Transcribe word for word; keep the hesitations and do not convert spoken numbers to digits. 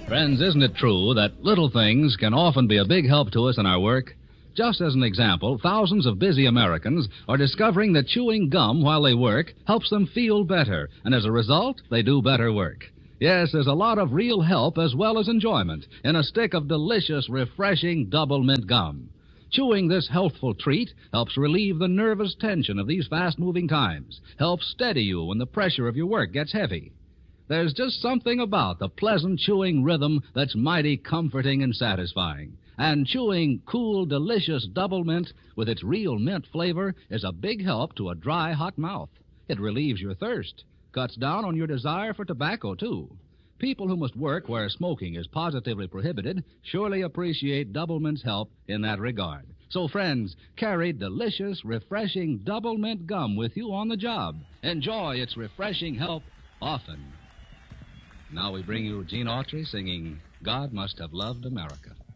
Friends, isn't it true that little things can often be a big help to us in our work? Just as an example, thousands of busy Americans are discovering that chewing gum while they work helps them feel better, and as a result, they do better work. Yes, there's a lot of real help as well as enjoyment in a stick of delicious, refreshing double mint gum. Chewing this healthful treat helps relieve the nervous tension of these fast-moving times, helps steady you when the pressure of your work gets heavy. There's just something about the pleasant chewing rhythm that's mighty comforting and satisfying. And chewing cool, delicious double mint with its real mint flavor is a big help to a dry, hot mouth. It relieves your thirst, cuts down on your desire for tobacco, too. People who must work where smoking is positively prohibited surely appreciate double mint's help in that regard. So, friends, carry delicious, refreshing double mint gum with you on the job. Enjoy its refreshing help often. Now we bring you Gene Autry singing God Must Have Loved America.